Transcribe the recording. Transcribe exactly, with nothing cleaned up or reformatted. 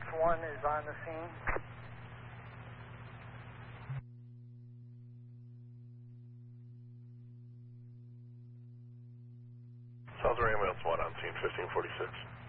ambulance one is on the scene. Salzer ambulance one on scene fifteen forty-six.